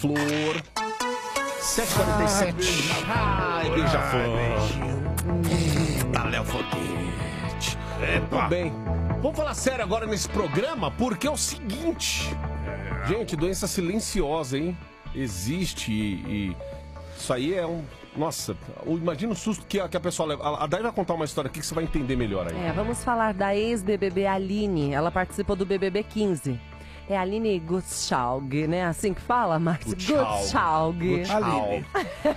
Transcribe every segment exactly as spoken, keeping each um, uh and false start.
Beija-Flor. sete e quarenta e sete. Ai, Beija-Flor. Tá, Léo Foguete. É, tudo bem. Vamos falar sério agora nesse programa, porque é o seguinte. Gente, doença silenciosa, hein? Existe e, e isso aí é um... Nossa, imagina o susto que a, que a pessoa leva. A Day vai contar uma história aqui que você vai entender melhor aí. É, vamos falar da ex-B B B Aline. Ela participou do B B B quinze. É a Aline Gutschalg, né? Assim que fala, Marcos? Gutschalg. Aline.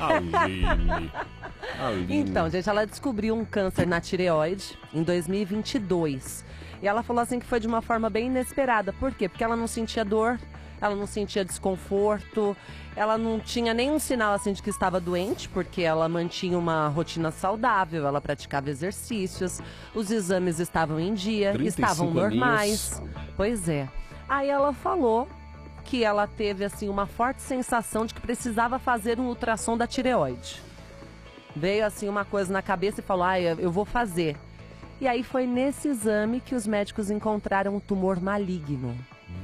Aline. Aline. Então, gente, ela descobriu um câncer na tireoide em dois mil e vinte e dois. E ela falou assim que foi de uma forma bem inesperada. Por quê? Porque ela não sentia dor, ela não sentia desconforto, ela não tinha nenhum sinal assim de que estava doente, porque ela mantinha uma rotina saudável, ela praticava exercícios, os exames estavam em dia, estavam normais. Aninhos. Pois é. Aí ela falou que ela teve assim uma forte sensação de que precisava fazer um ultrassom da tireoide. Veio assim uma coisa na cabeça e falou, ah, eu vou fazer. E aí foi nesse exame que os médicos encontraram um tumor maligno.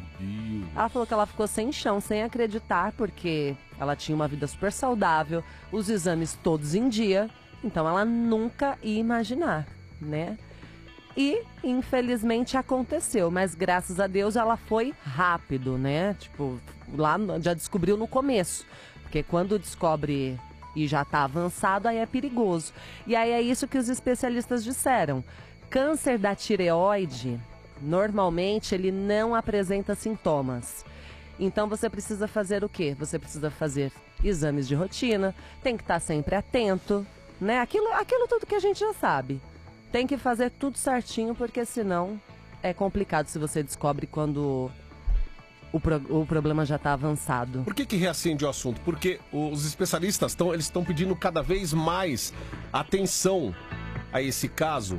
Ela falou que ela ficou sem chão, sem acreditar, porque ela tinha uma vida super saudável, os exames todos em dia, então ela nunca ia imaginar, né? E, infelizmente, aconteceu, mas graças a Deus ela foi rápido, né? Tipo, lá já descobriu no começo, porque quando descobre e já tá avançado, aí é perigoso. E aí é isso que os especialistas disseram. Câncer da tireoide, normalmente, ele não apresenta sintomas. Então, você precisa fazer o quê? Você precisa fazer exames de rotina, tem que estar sempre atento, né? Aquilo, aquilo tudo que a gente já sabe. Tem que fazer tudo certinho, porque senão é complicado se você descobre quando o, pro, o problema já está avançado. Por que que reacende o assunto? Porque os especialistas estão eles estão pedindo cada vez mais atenção a esse caso.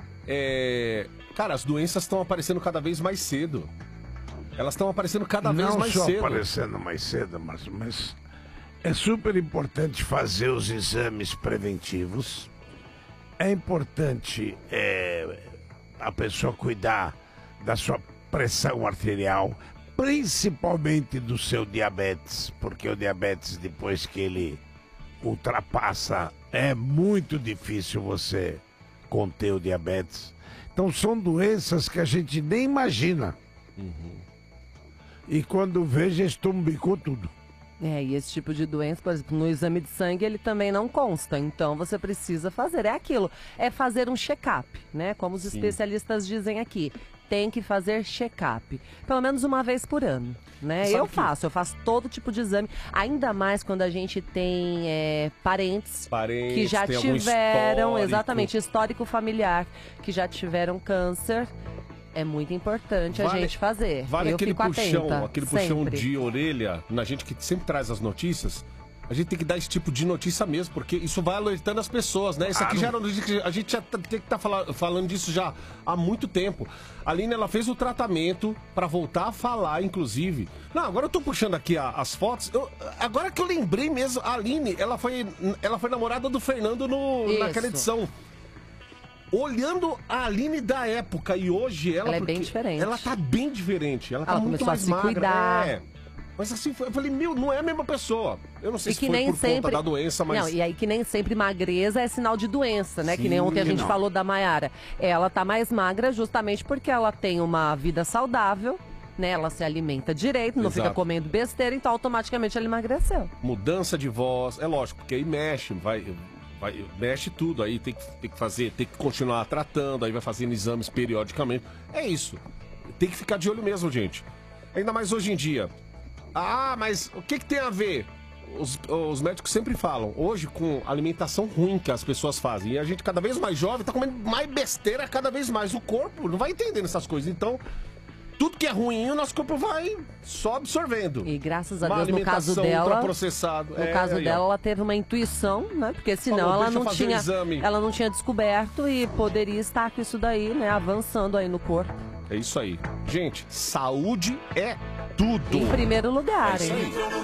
É... Cara, as doenças estão aparecendo cada vez mais cedo. Elas estão aparecendo cada vez Não mais só cedo. aparecendo mais cedo, mas, mas é super importante fazer os exames preventivos. É importante é, a pessoa cuidar da sua pressão arterial, principalmente do seu diabetes, porque o diabetes, depois que ele ultrapassa, é muito difícil você conter o diabetes. Então são doenças que a gente nem imagina. Uhum. E quando vê, já estombicou tudo. É, e esse tipo de doença, por exemplo, no exame de sangue, ele também não consta. Então, você precisa fazer. É aquilo, é fazer um check-up, né? Como os Sim. especialistas dizem aqui. Tem que fazer check-up. Pelo menos uma vez por ano, né? Eu que... faço, eu faço todo tipo de exame. Ainda mais quando a gente tem é, parentes, parentes que já tem tiveram, exatamente, histórico familiar, que já tiveram câncer. É muito importante vale, a gente fazer. Vale eu aquele fico puxão, atenta, aquele puxão sempre. de orelha na gente que sempre traz as notícias. A gente tem que dar esse tipo de notícia mesmo, porque isso vai alertando as pessoas, né? Isso aqui já era a gente já tem que estar tá falando disso já há muito tempo. A Aline, ela fez o tratamento para voltar a falar, inclusive. Não, agora eu tô puxando aqui a, as fotos. Eu, agora que eu lembrei mesmo, a Aline, ela foi, ela foi namorada do Fernando no, naquela edição. Olhando a Aline da época e hoje ela... Ela é bem diferente. Ela tá bem diferente. Ela tá ela muito começou mais a se magra. cuidar. É. Mas assim, eu falei, meu, não é a mesma pessoa. Eu não sei e se que foi nem por sempre... conta da doença, mas... Não, e aí que nem sempre magreza é sinal de doença, né? Sim, que nem ontem a gente não. falou da Maiara. Ela tá mais magra justamente porque ela tem uma vida saudável, né? Ela se alimenta direito, não Exato. fica comendo besteira, então automaticamente ela emagreceu. Mudança de voz, é lógico, porque aí mexe, vai... Vai, mexe tudo, aí tem que, tem que fazer, tem que continuar tratando, aí vai fazendo exames periodicamente. É isso. Tem que ficar de olho mesmo, gente. Ainda mais hoje em dia. Ah, mas o que, que tem a ver? Os, os médicos sempre falam, hoje com a alimentação ruim que as pessoas fazem, e a gente cada vez mais jovem tá comendo mais besteira cada vez mais. O corpo não vai entendendo essas coisas, então... Tudo que é ruim, o nosso corpo vai só absorvendo. E graças a Deus, no caso dela, ultraprocessado. No é, caso aí, dela, ela teve uma intuição, né? Porque senão Falou, ela não tinha, exame. ela não tinha descoberto e poderia estar com isso daí, né? Avançando aí no corpo. É isso aí. Gente, saúde é tudo. Em primeiro lugar, é isso hein? aí.